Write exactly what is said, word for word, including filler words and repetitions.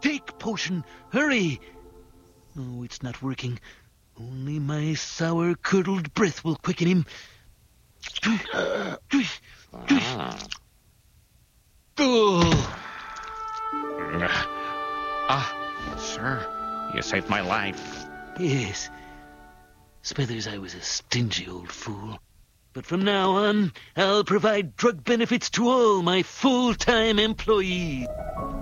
Take potion. Hurry. Oh, it's not working. Only my sour-curdled breath will quicken him. Ah. Oh. Ah, sir, you saved my life. Yes. Smithers, I was a stingy old fool. But from now on, I'll provide drug benefits to all my full-time employees.